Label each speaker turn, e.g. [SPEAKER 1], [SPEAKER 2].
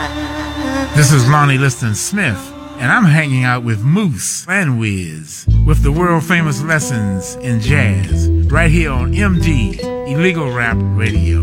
[SPEAKER 1] This is Lonnie Liston Smith, and I'm hanging out with Moose and Wiz with the world-famous Lessons in Jazz right here on MD Illegal Rap Radio.